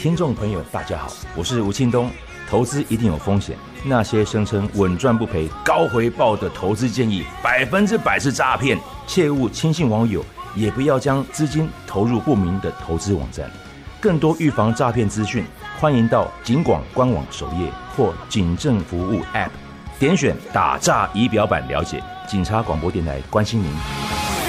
听众朋友大家好，我是吴庆东。投资一定有风险，那些声称稳赚不赔、高回报的投资建议100%是诈骗，切勿轻信网友，也不要将资金投入不明的投资网站。更多预防诈骗资讯，欢迎到警广官网首页或警政服务 App 点选打诈仪表板了解。警察广播电台关心您。